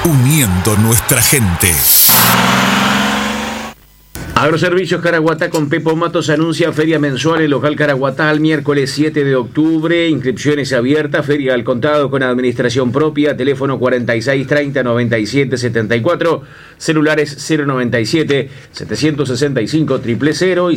uniendo nuestra gente. Agroservicios Caraguatá con Pepo Matos anuncia feria mensual en local Caraguatá el miércoles 7 de octubre. Inscripciones abiertas, feria al contado con administración propia, teléfono 4630-9774, celulares 097-765-000 y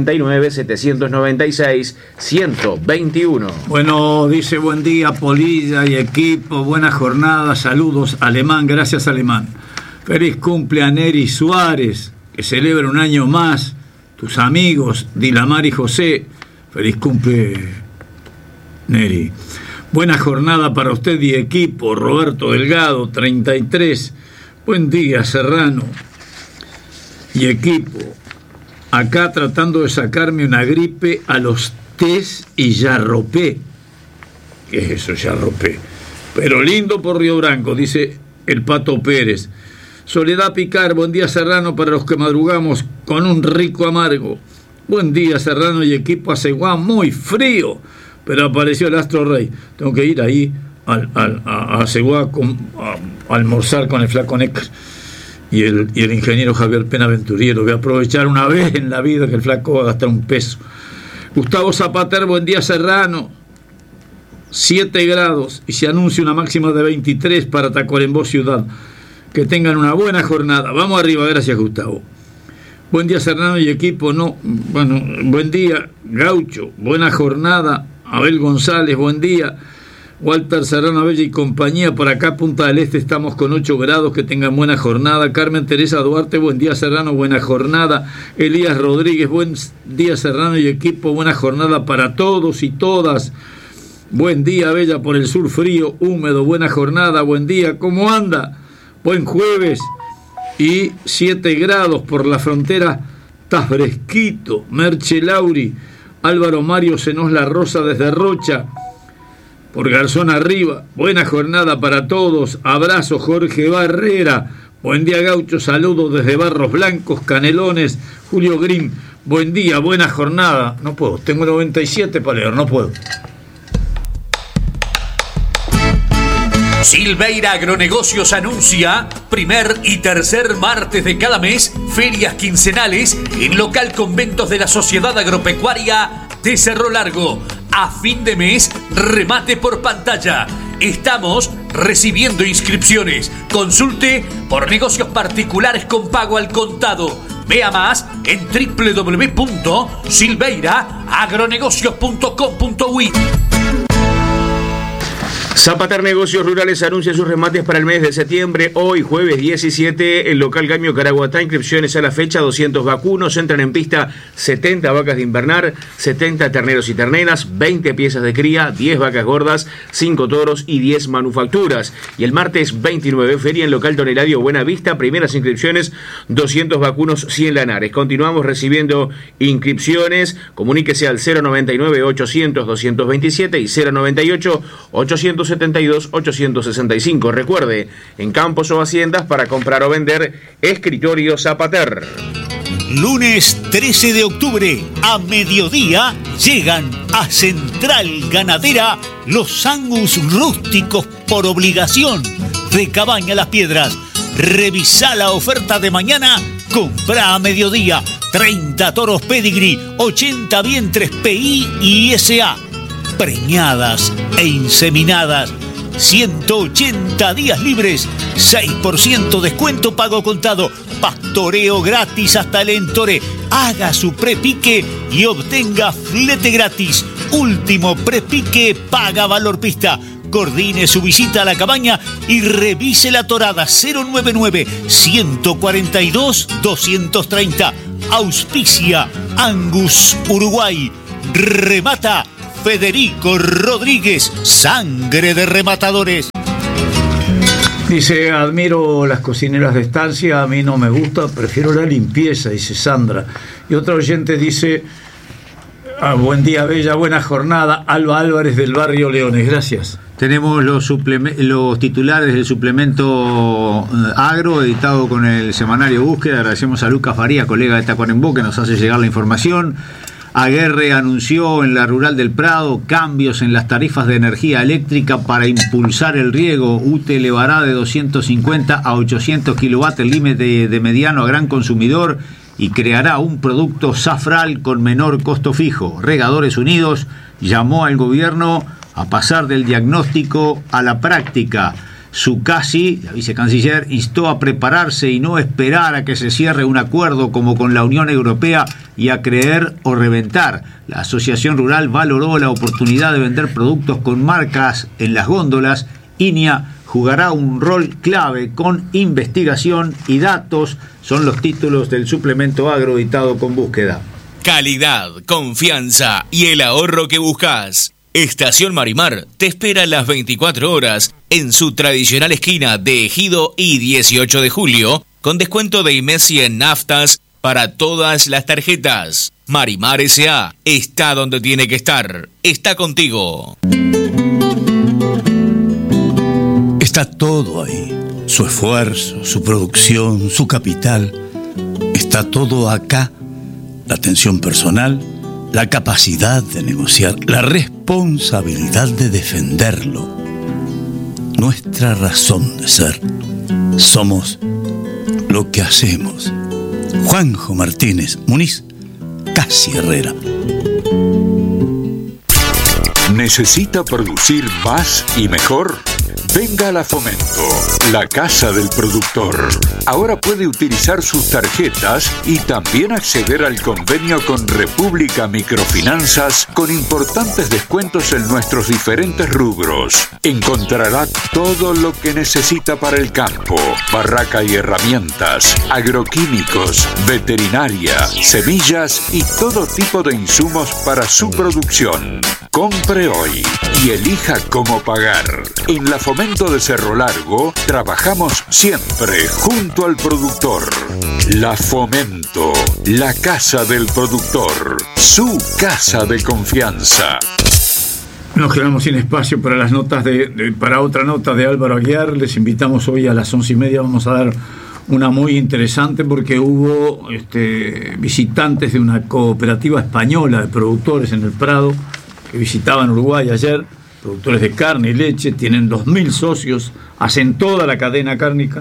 099-796-121. Bueno, dice buen día Polilla y equipo, buena jornada, saludos Alemán, gracias Alemán. Feliz cumple a Neri Suárez, que celebra un año más, tus amigos Dilamar y José, feliz cumple Neri. Buena jornada para usted y equipo, Roberto Delgado, 33, buen día Serrano y equipo, acá tratando de sacarme una gripe a los tés y yarropé. ¿Qué es eso, yarropé? Pero lindo por Río Branco, dice el Pato Pérez. Soledad Picar, buen día Serrano para los que madrugamos con un rico amargo. Buen día Serrano y equipo Aceguá, muy frío, pero apareció el Astro Rey. Tengo que ir ahí a Aceguá a almorzar con el Flaco Necker y el ingeniero Javier Penaventuriero. Voy a aprovechar una vez en la vida que el Flaco va a gastar un peso. Gustavo Zapater, buen día Serrano. 7 grados y se anuncia una máxima de 23 para Tacuarembó ciudad. Que tengan una buena jornada. Vamos arriba, gracias Gustavo. Buen día Serrano y equipo. Buen día Gaucho, buena jornada. Abel González, buen día. Walter Serrano Bella y compañía, por acá Punta del Este estamos con 8 grados, que tengan buena jornada. Carmen Teresa Duarte, buen día Serrano, buena jornada. Elías Rodríguez, buen día Serrano y equipo, buena jornada para todos y todas. Buen día Bella por el sur frío, húmedo, buena jornada, buen día, ¿cómo anda? Buen jueves y 7 grados por la frontera, está fresquito. Merche Lauri, Álvaro Mario Senos La Rosa desde Rocha, por Garzón arriba, buena jornada para todos, abrazo Jorge Barrera, buen día Gaucho, saludos desde Barros Blancos, Canelones, Julio Green, buen día, buena jornada, no puedo, tengo 97 para leer, no puedo. Silveira Agronegocios anuncia primer y tercer martes de cada mes ferias quincenales en local Conventos de la Sociedad Agropecuaria de Cerro Largo. A fin de mes, remate por pantalla. Estamos recibiendo inscripciones. Consulte por negocios particulares con pago al contado. Vea más en www.silveiraagronegocios.com.uy. Zapater Negocios Rurales anuncia sus remates para el mes de septiembre. Hoy, jueves 17, el local Gamio Caraguatá. Inscripciones a la fecha, 200 vacunos. Entran en pista 70 vacas de invernar, 70 terneros y terneras, 20 piezas de cría, 10 vacas gordas, 5 toros y 10 manufacturas. Y el martes 29, feria en local Don Eladio Buenavista. Primeras inscripciones, 200 vacunos, 100 lanares. Continuamos recibiendo inscripciones. Comuníquese al 098-800-227 y 098-872-865. Recuerde, en campos o haciendas para comprar o vender, Escritorio Zapater. Lunes 13 de octubre, a mediodía, llegan a Central Ganadera los Angus rústicos por obligación de Cabaña Las Piedras. Revisá la oferta de mañana, comprá a mediodía. 30 toros pedigree, 80 vientres PI y SA. Preñadas e inseminadas, 180 días libres, 6% descuento pago contado, pastoreo gratis hasta el Entore. Haga su prepique y obtenga flete gratis. Último prepique paga valor pista. Coordine su visita a la cabaña y revise la torada. 099-142-230. Auspicia Angus Uruguay. Remata Federico Rodríguez, sangre de rematadores. Dice, admiro las cocineras de estancia, a mí no me gusta, prefiero la limpieza, dice Sandra. Y otro oyente dice, buen día Bella, buena jornada, Alba Álvarez del barrio Leones, gracias. Tenemos los titulares del suplemento agro editado con el semanario Búsqueda. Agradecemos a Lucas Faría, colega de Tacuarembó, que nos hace llegar la información. Aguerre anunció en la Rural del Prado cambios en las tarifas de energía eléctrica para impulsar el riego. UTE elevará de 250 a 800 kilowatts el límite de mediano a gran consumidor y creará un producto Safral con menor costo fijo. Regadores Unidos llamó al gobierno a pasar del diagnóstico a la práctica. Zuccasi, la vicecanciller, instó a prepararse y no esperar a que se cierre un acuerdo como con la Unión Europea y a creer o reventar. La Asociación Rural valoró la oportunidad de vender productos con marcas en las góndolas. INIA jugará un rol clave con investigación y datos. Son los títulos del suplemento agro editado con Búsqueda. Calidad, confianza y el ahorro que buscas. Estación Marimar te espera las 24 horas en su tradicional esquina de Ejido y 18 de julio, con descuento de IMESI en naftas para todas las tarjetas. Marimar S.A. está donde tiene que estar. Está contigo. Está todo ahí. Su esfuerzo, su producción, su capital. Está todo acá. La atención personal, la capacidad de negociar, la responsabilidad de defenderlo. Nuestra razón de ser. Somos lo que hacemos. Juanjo Martínez Muniz, Casi Herrera. ¿Necesita producir más y mejor? Venga a la Fomento, la casa del productor. Ahora puede utilizar sus tarjetas y también acceder al convenio con República Microfinanzas con importantes descuentos en nuestros diferentes rubros. Encontrará todo lo que necesita para el campo: barraca y herramientas, agroquímicos, veterinaria, semillas y todo tipo de insumos para su producción. Compre hoy y elija cómo pagar. En la Fomento de Cerro Largo trabajamos siempre junto al productor. La Fomento, la casa del productor, su casa de confianza. Nos quedamos sin espacio para las notas para otra nota de Álvaro Aguiar. Les invitamos hoy a las 11:30. Vamos a dar una muy interesante porque hubo visitantes de una cooperativa española de productores en el Prado que visitaban Uruguay ayer, productores de carne y leche. Tienen 2.000 socios, hacen toda la cadena cárnica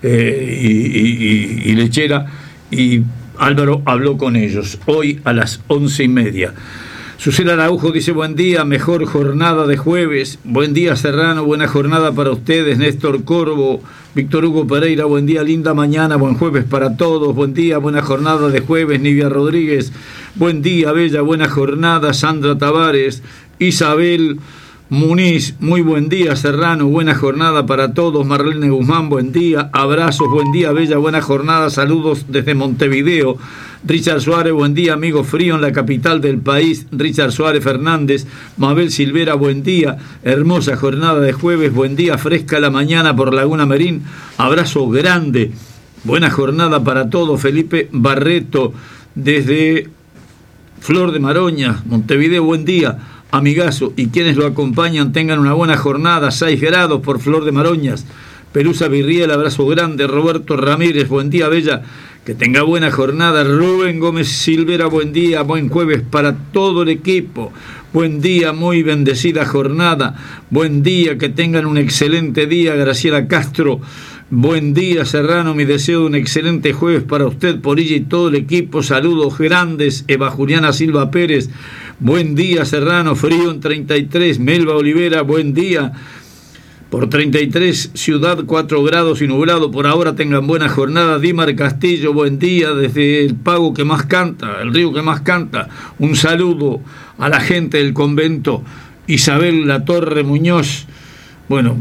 y lechera, y Álvaro habló con ellos hoy a las 11:30. Susana Araujo dice: buen día, mejor jornada de jueves. Buen día, Serrano, buena jornada para ustedes. Néstor Corvo, Víctor Hugo Pereira, buen día, linda mañana, buen jueves para todos. Buen día, buena jornada de jueves. Nivia Rodríguez, buen día, bella, buena jornada. Sandra Tavares, Isabel Muniz, muy buen día, Serrano, buena jornada para todos. Marlene Guzmán, buen día, abrazos, buen día, bella, buena jornada, saludos desde Montevideo. Richard Suárez, buen día, amigo frío en la capital del país. Richard Suárez Fernández. Mabel Silvera, buen día, hermosa jornada de jueves, buen día, fresca la mañana por Laguna Merín, abrazo grande, buena jornada para todos. Felipe Barreto desde Flor de Maroña, Montevideo, buen día, amigazo, y quienes lo acompañan tengan una buena jornada. 6 grados por Flor de Maroñas. Pelusa Virriel, abrazo grande. Roberto Ramírez, buen día, bella, que tenga buena jornada. Rubén Gómez Silvera, buen día, buen jueves para todo el equipo. Buen día, muy bendecida jornada. Buen día, que tengan un excelente día. Graciela Castro, buen día, Serrano, mi deseo de un excelente jueves para usted, Porilla y todo el equipo. Saludos grandes. Eva Juliana Silva Pérez, buen día, Serrano, frío en 33. Melba Olivera, buen día. Por 33, Ciudad 4 grados y nublado. Por ahora tengan buena jornada. Dimar Castillo, buen día desde el pago que más canta, el río que más canta. Un saludo a la gente del convento. Isabel Latorre Muñoz. Bueno,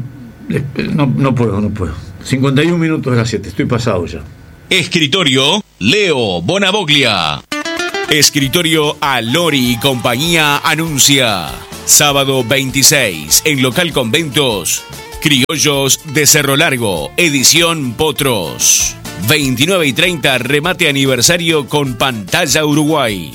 no puedo. 51 minutos de las 7, estoy pasado ya. Escritorio Leo Bonavoglia. Escritorio Alori y compañía anuncia. Sábado 26 en Local Conventos. Criollos de Cerro Largo, edición Potros. 29:30, remate aniversario con Pantalla Uruguay.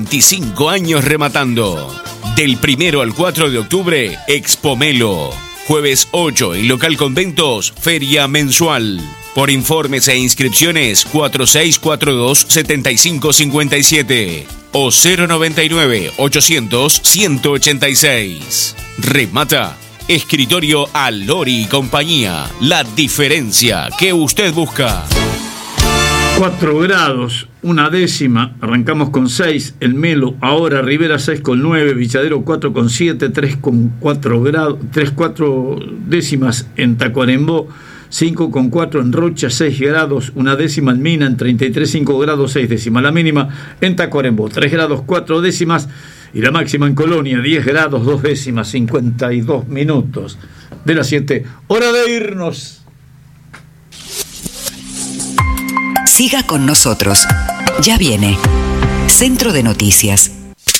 25 años rematando. Del 1 al 4 de octubre, Expomelo. jueves 8 en local Conventos, feria mensual. Por informes e inscripciones 4642-7557 o 099-800-186. Remata Escritorio Alori y Compañía. La diferencia que usted busca. 4 grados, 1/10, arrancamos con 6, El Melo, ahora Rivera 6,9, Villadero 4,7, 3,4 grados, 3,4 décimas en Tacuarembó, 5,4 en Rocha, 6 grados, 1/10 en Mina, en 33,5 grados, 6 décimas. La mínima en Tacuarembó, 3 grados, 4 décimas. Y la máxima en Colonia, 10 grados, 2 décimas, 52 minutos de las 7. Hora de irnos. Siga con nosotros. Ya viene Centro de Noticias.